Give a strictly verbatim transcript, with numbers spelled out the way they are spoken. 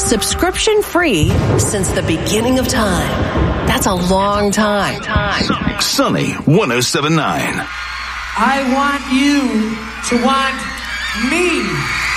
subscription-free since the beginning of time. That's a long time. Sunny one oh seven point nine. I want you to want me.